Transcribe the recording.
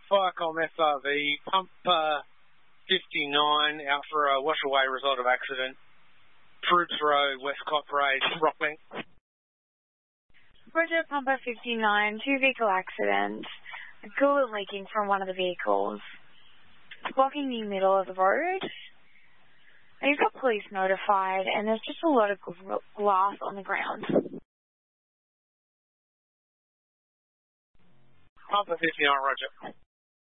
Viacom FRV, pump 59, out for a wash-away result of accident. Proops Road, Westcott Parade, Rockbank. Roger, pumper 59, two-vehicle accident. Coolant leaking from one of the vehicles. It's blocking the middle of the road. And you've got police notified, and there's just a lot of glass on the ground. Pumper 59, Roger.